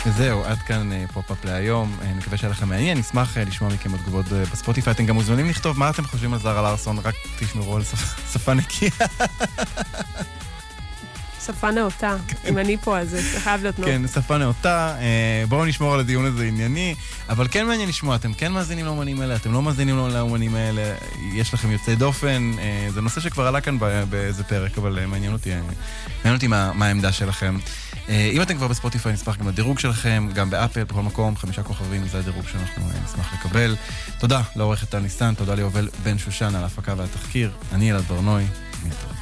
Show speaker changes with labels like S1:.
S1: וזהו, עד כאן פופ-אפ להיום. מקווה שהיה לכם מעניין, נשמח לשמוע מכם התגובות בספוטיפיי. אתם גם מוזמנים לכתוב מה אתם חושבים על זרה לארסון, רק תשמרו על שפה נקייה.
S2: שפה נאותה, אם אני פה, אז זה חייב להיות נאות.
S1: כן, שפה נאותה, בואו נשמור על הדיון הזה ענייני, אבל כן מעניין לשמוע, אתם כן מאזינים לאומנים האלה, אתם לא מאזינים לאומנים האלה, יש לכם יוצאי דופן, זה נושא שכבר עלה כאן באיזה פרק, אבל מעניין אותי מה העמדה שלכם. אם אתם כבר בספוטיפיי, נשמח גם לדירוג שלכם, גם באפל, בכל מקום, 5 כוכבים, זה הדירוג שאנחנו נשמח לקבל. תודה לעורכת טל ניסן, תודה ליובל בן שושן על ההפקה והתחקיר, אני אלעד ברנוי, להתראות.